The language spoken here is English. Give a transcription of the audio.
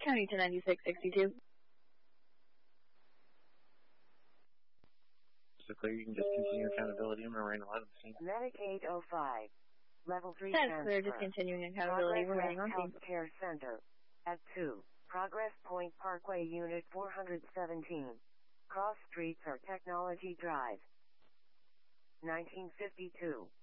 County to 9662. So clear, you can just continue accountability and remain on the scene. Medic 805. Level 3 That's transfer. clear, discontinuing accountability, remaining on scene. Healthcare Center. At 2. Progress Point Parkway Unit 417. Cross Streets or Technology Drive. 1952.